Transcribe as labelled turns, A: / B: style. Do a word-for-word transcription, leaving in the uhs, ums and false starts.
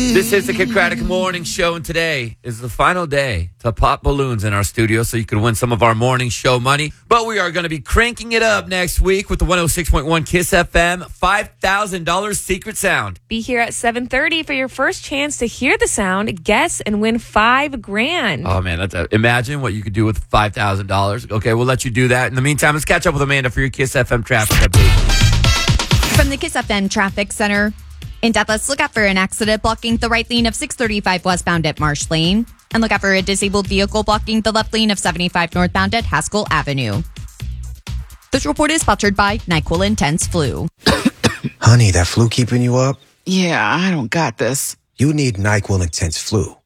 A: This is the Kincradic Morning Show, and today is the final day to pop balloons in our studio so you can win some of our morning show money. But we are going to be cranking it up next week with the one oh six point one Kiss F M five thousand dollars Secret Sound.
B: Be here at seven thirty for your first chance to hear the sound, guess, and win five grand.
A: Oh, man, that's a, imagine what you could do with five thousand dollars. Okay, we'll let you do that. In the meantime, let's catch up with Amanda for your Kiss F M traffic update.
C: From the Kiss F M Traffic Center. In Dallas, look out for an accident blocking the right lane of six thirty-five westbound at Marsh Lane. And look out for a disabled vehicle blocking the left lane of seventy-five northbound at Haskell Avenue. This report is sponsored by NyQuil Intense Flu.
D: Honey, that flu keeping you up?
E: Yeah, I don't got this.
D: You need NyQuil Intense Flu.